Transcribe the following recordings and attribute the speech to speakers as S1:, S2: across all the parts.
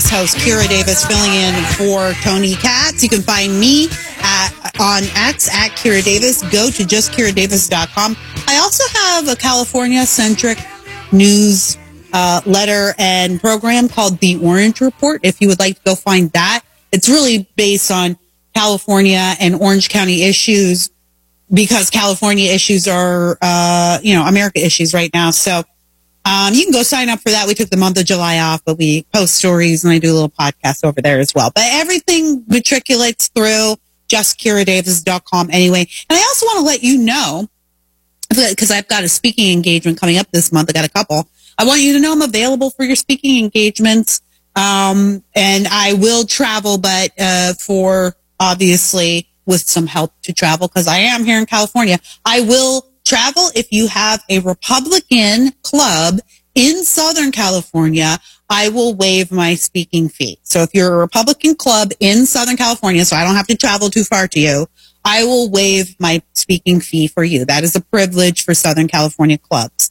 S1: Davis host, Kira Davis, filling in for Tony Katz. You can find me on X at Kira Davis. Go to justkiradavis.com. I also have a California-centric news letter and program called The Orange Report. If you would like to go find that, it's really based on California and Orange County issues, because California issues are, America issues right now. So you can go sign up for that. We took the month of July off, but we post stories and I do a little podcast over there as well. But everything matriculates through justkiradavis.com anyway. And I also want to let you know, because I've got a speaking engagement coming up this month. I got a couple. I want you to know I'm available for your speaking engagements. And I will travel, but for obviously with some help to travel, because I am here in California. I will travel if you have a Republican club in Southern California. I will waive my speaking fee. So if you're a Republican club in Southern California, so I don't have to travel too far to you, I will waive my speaking fee for you. That is a privilege for Southern California clubs.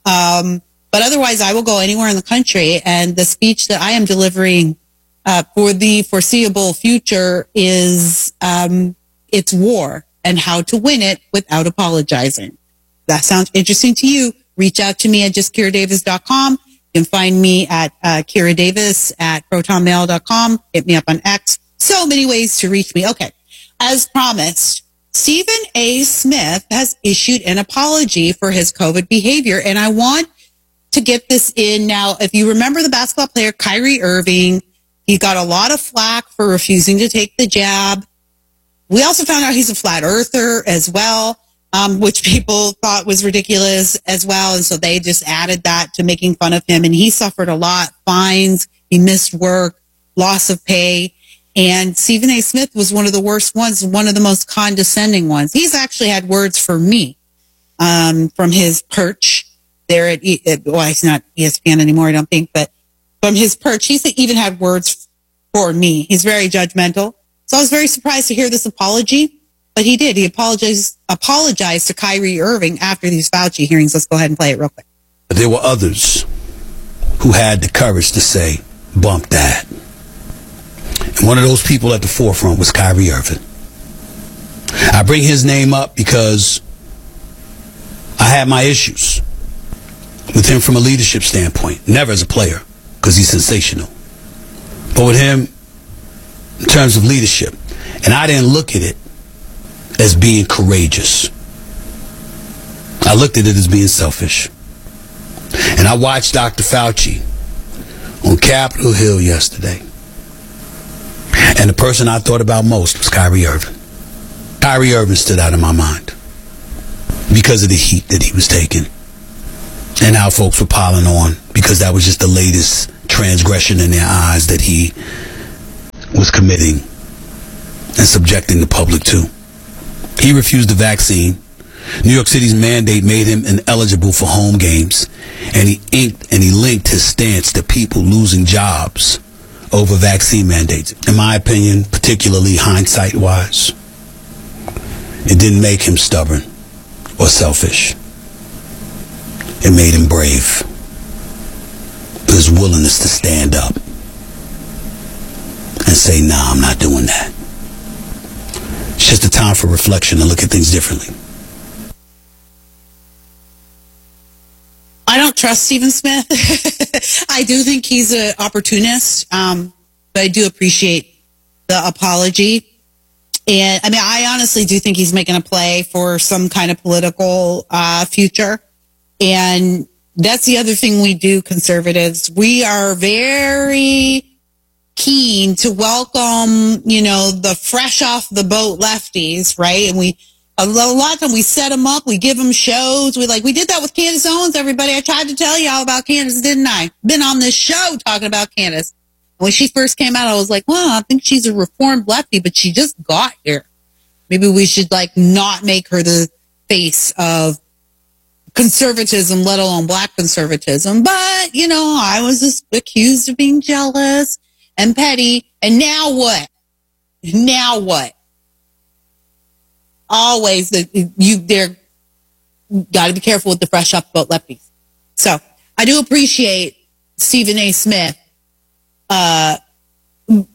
S1: But otherwise, I will go anywhere in the country. And the speech that I am delivering for the foreseeable future is it's war and how to win it without apologizing. That sounds interesting to you? Reach out to me at justkiradavis.com. You can find me at Kira Davis at protonmail.com. Hit me up on X. So many ways to reach me. Okay. As promised, Stephen A. Smith has issued an apology for his COVID behavior. And I want to get this in now. If you remember the basketball player Kyrie Irving, he got a lot of flack for refusing to take the jab. We also found out he's a flat earther as well, which people thought was ridiculous as well. And so they just added that to making fun of him. And he suffered a lot, fines, he missed work, loss of pay. And Stephen A. Smith was one of the worst ones, one of the most condescending ones. He's actually had words for me from his perch there at, well, he's not ESPN anymore, I don't think, but from his perch, he's even had words for me. He's very judgmental. So I was very surprised to hear this apology, but he did. He apologized to Kyrie Irving after these Fauci hearings. Let's go ahead and play it real quick.
S2: There were others who had the courage to say, bump that. And one of those people at the forefront was Kyrie Irving. I bring his name up because I had my issues with him from a leadership standpoint. Never as a player, because he's sensational. But with him, in terms of leadership. And I didn't look at it as being courageous. I looked at it as being selfish. And I watched Dr. Fauci on Capitol Hill yesterday. And the person I thought about most was Kyrie Irving. Kyrie Irving stood out in my mind because of the heat that he was taking and how folks were piling on, because that was just the latest transgression in their eyes that he was committing and subjecting the public to. He refused the vaccine. New York City's mandate made him ineligible for home games, and he linked his stance to people losing jobs over vaccine mandates. In my opinion, particularly hindsight-wise, it didn't make him stubborn or selfish. It made him brave. His willingness to stand up and say, nah, I'm not doing that. It's just a time for reflection and look at things differently.
S1: I don't trust Stephen Smith. I do think he's an opportunist, but I do appreciate the apology. And I mean, I honestly do think he's making a play for some kind of political future. And that's the other thing we do, conservatives. We are very keen to welcome, the fresh off the boat lefties, right? And a lot of time we set them up, we give them shows. We did that with Candace Owens, everybody. I tried to tell y'all about Candace, didn't I? Been on this show talking about Candace. When she first came out, I was like, well, I think she's a reformed lefty, but she just got here. Maybe we should not make her the face of conservatism, let alone black conservatism. But, I was just accused of being jealous and petty. And now what? Now what? Always they're got to be careful with the fresh off the boat lefties. So I do appreciate Stephen A. Smith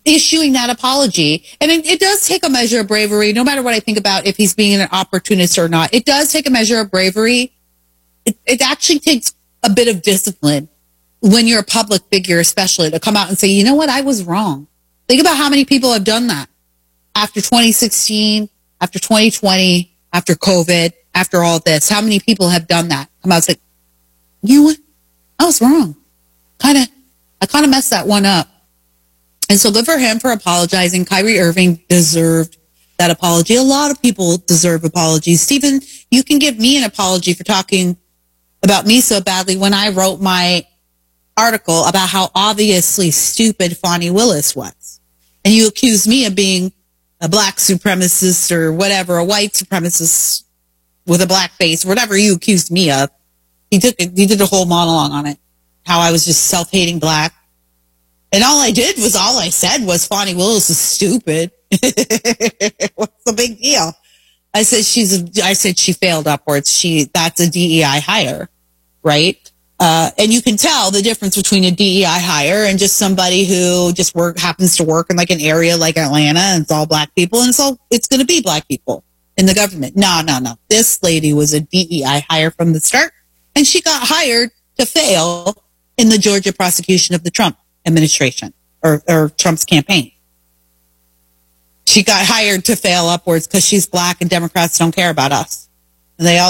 S1: issuing that apology. And it does take a measure of bravery, no matter what I think about if he's being an opportunist or not. It does take a measure of bravery. It actually takes a bit of discipline when you're a public figure, especially, to come out and say, you know what, I was wrong. Think about how many people have done that after 2016, after 2020, after COVID, after all this. How many people have done that? Come out and say, you know what, I was wrong. I kind of messed that one up. And so good for him for apologizing. Kyrie Irving deserved that apology. A lot of people deserve apologies. Stephen, you can give me an apology for talking about me so badly when I wrote my article about how obviously stupid Fani Willis was. And you accused me of being a black supremacist or whatever, a white supremacist with a black face, whatever you accused me of. He did a whole monologue on it, how I was just self-hating black. And all I said was Fani Willis is stupid. What's the big deal? I said she failed upwards. That's a DEI hire, right? And you can tell the difference between a DEI hire and just somebody who just happens to work in like an area like Atlanta and it's all black people and it's going to be black people in the government. No. This lady was a DEI hire from the start, and she got hired to fail in the Georgia prosecution of the Trump administration or Trump's campaign. She got hired to fail upwards because she's black and Democrats don't care about us. And the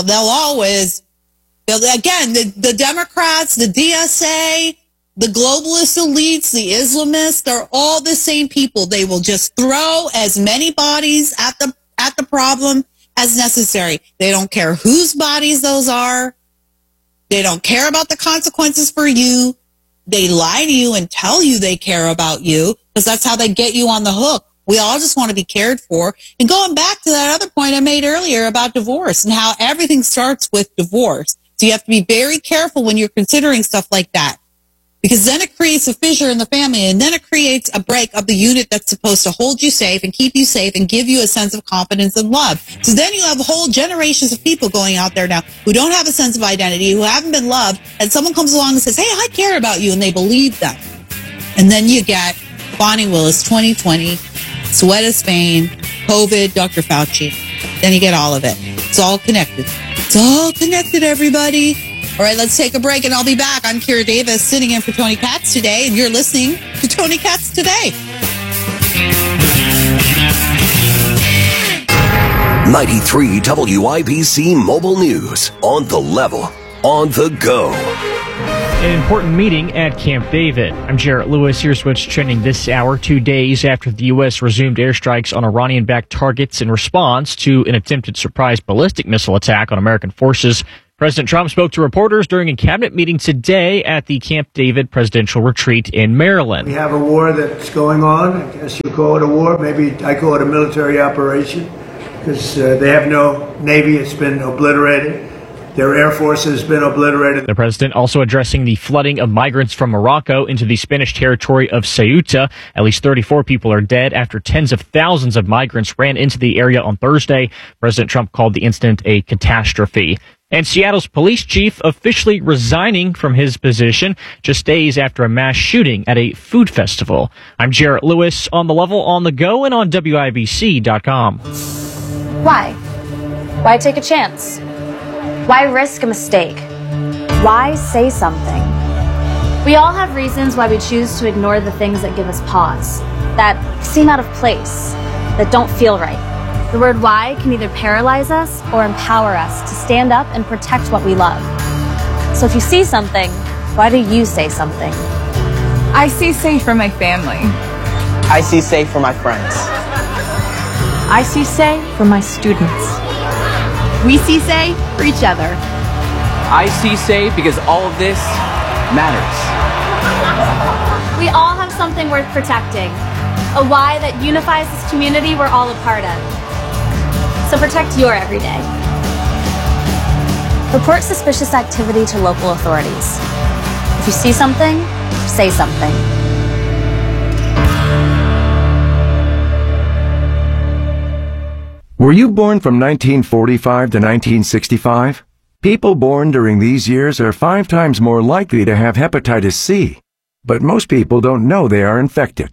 S1: Democrats, the DSA, the globalist elites, the Islamists, they're all the same people. They will just throw as many bodies at the problem as necessary. They don't care whose bodies those are. They don't care about the consequences for you. They lie to you and tell you they care about you because that's how they get you on the hook. We all just want to be cared for. And going back to that other point I made earlier about divorce and how everything starts with divorce. So you have to be very careful when you're considering stuff like that, because then it creates a fissure in the family, and then it creates a break of the unit that's supposed to hold you safe and keep you safe and give you a sense of confidence and love. So then you have whole generations of people going out there now who don't have a sense of identity, who haven't been loved, and someone comes along and says, hey, I care about you, and they believe them. And then you get Fani Willis, 2020, Sweat of Spain, COVID, Dr. Fauci. Then you get all of it. It's all connected. It's all connected, everybody. All right, let's take a break, and I'll be back. I'm Kira Davis, sitting in for Tony Katz today, and you're listening to Tony Katz Today.
S3: 93 WIBC Mobile News. On the level. On the go.
S4: An important meeting at Camp David. I'm Jarrett Lewis. Here's what's trending this hour, 2 days after the U.S. resumed airstrikes on Iranian-backed targets in response to an attempted surprise ballistic missile attack on American forces. President Trump spoke to reporters during a cabinet meeting today at the Camp David presidential retreat in Maryland.
S5: We have a war that's going on. I guess you call it a war. Maybe I call it a military operation because they have no Navy. It's been obliterated. Their Air Force has been obliterated.
S4: The president also addressing the flooding of migrants from Morocco into the Spanish territory of Ceuta. At least 34 people are dead after tens of thousands of migrants ran into the area on Thursday. President Trump called the incident a catastrophe. And Seattle's police chief officially resigning from his position just days after a mass shooting at a food festival. I'm Jarrett Lewis, on the level, on the go, and on WIBC.com.
S6: Why? Why take a chance? Why risk a mistake? Why say something? We all have reasons why we choose to ignore the things that give us pause, that seem out of place, that don't feel right. The word why can either paralyze us or empower us to stand up and protect what we love. So if you see something, why do you say something?
S7: I see safe for my family.
S8: I see safe for my friends.
S7: I see safe for my students. We see say for each other.
S8: I see say because all of this matters.
S6: We all have something worth protecting, a why that unifies this community we're all a part of. So protect your everyday. Report suspicious activity to local authorities. If you see something, say something.
S9: Were you born from 1945 to 1965? People born during these years are 5 times more likely to have hepatitis C. But most people don't know they are infected.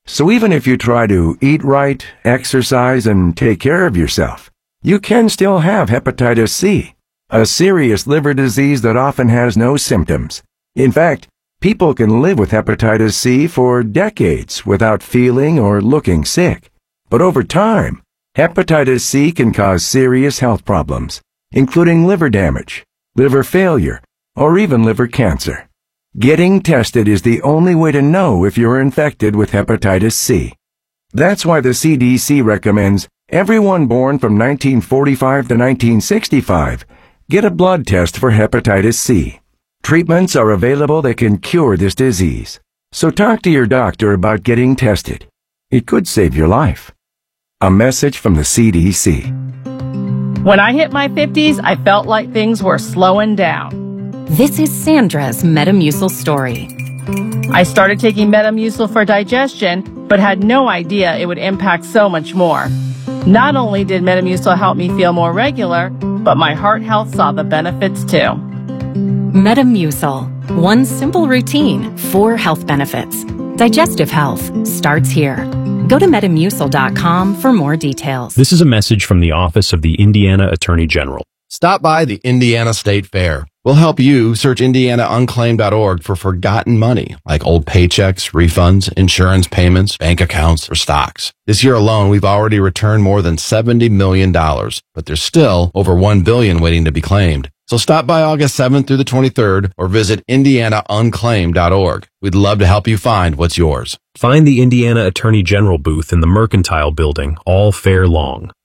S9: So even if you try to eat right, exercise, and take care of yourself, you can still have hepatitis C, a serious liver disease that often has no symptoms. In fact, people can live with hepatitis C for decades without feeling or looking sick. But over time, hepatitis C can cause serious health problems, including liver damage, liver failure, or even liver cancer. Getting tested is the only way to know if you're infected with hepatitis C. That's why the CDC recommends everyone born from 1945 to 1965 get a blood test for hepatitis C. Treatments are available that can cure this disease. So talk to your doctor about getting tested. It could save your life. A message from the CDC.
S10: When I hit my 50s, I felt like things were slowing down.
S11: This is Sandra's Metamucil story.
S10: I started taking Metamucil for digestion, but had no idea it would impact so much more. Not only did Metamucil help me feel more regular, but my heart health saw the benefits too.
S11: Metamucil. One simple routine, 4 health benefits. Digestive health starts here. Go to Metamucil.com for more details.
S12: This is a message from the Office of the Indiana Attorney General.
S13: Stop by the Indiana State Fair. We'll help you search IndianaUnclaimed.org for forgotten money, like old paychecks, refunds, insurance payments, bank accounts, or stocks. This year alone, we've already returned more than $70 million, but there's still over $1 billion waiting to be claimed. So stop by August 7th through the 23rd or visit IndianaUnclaimed.org. We'd love to help you find what's yours.
S12: Find the Indiana Attorney General booth in the Mercantile Building all fair long.